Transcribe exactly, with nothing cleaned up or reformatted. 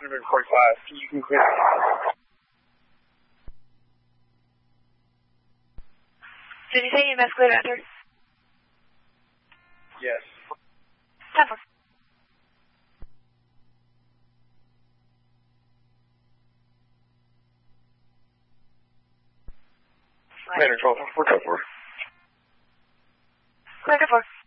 one forty-five. You can clear. Did you say E M S cleared after? Yes. ten four. Commander twelve four four. Clear four.